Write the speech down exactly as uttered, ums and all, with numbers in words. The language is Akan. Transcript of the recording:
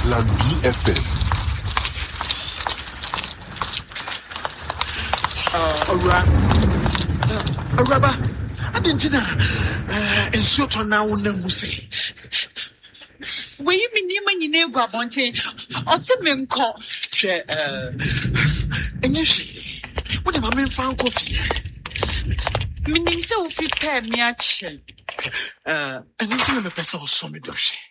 Plan B F M. Uh, alright. Uh, Araba, I didn't know. Uh, and so to now, no say. Will you mean you when you know Guabonte or some call? Share, uh, and you see, what am I mean found coffee? Meaning so if you pay me a chin. Uh, and you tell me a person or some dosh.